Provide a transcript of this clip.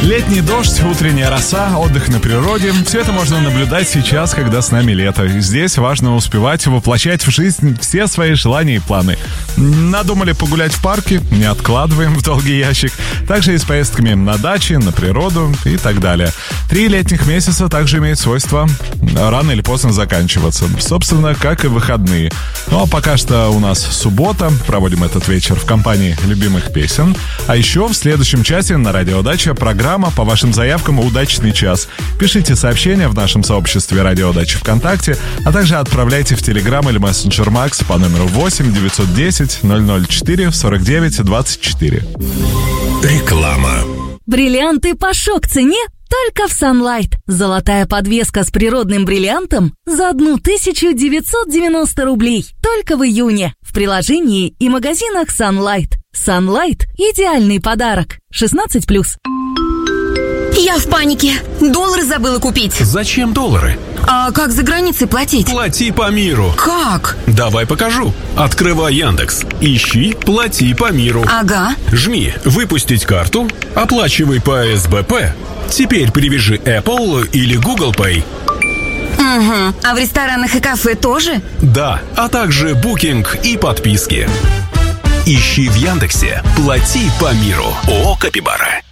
Летний дождь, утренняя роса, отдых на природе — все это можно наблюдать сейчас, когда с нами лето. Здесь важно успевать воплощать в жизнь все свои желания и планы. Надумали погулять в парке? Не откладываем в долгий ящик. Также и с поездками на даче, на природу и так далее. 3 летних месяца также имеют свойство рано или поздно заканчиваться. Собственно, как и выходные. Ну а пока что у нас суббота. Проводим этот вечер в компании любимых песен. А еще в следующем часе на Радио Дача программа по вашим заявкам «Удачный час». Пишите сообщения в нашем сообществе Радио Дача ВКонтакте, а также отправляйте в Телеграм или мессенджер Макс по номеру 8 910 004 49 24. Реклама. Бриллианты по шок-цене только в Sunlight. Золотая подвеска с природным бриллиантом за 1990 рублей. Только в июне. В приложении и магазинах Sunlight. Sunlight – идеальный подарок. 16+. Я в панике. Доллары забыла купить. Зачем доллары? А как за границей платить? Плати по миру. Как? Давай покажу. Открывай Яндекс. Ищи «Плати по миру». Ага. Жми «Выпустить карту». Оплачивай по СБП. Теперь привяжи Apple или Google Pay. Угу. А в ресторанах и кафе тоже? Да, а также букинг и подписки. Ищи в Яндексе «Плати по миру». ООО «Капибара».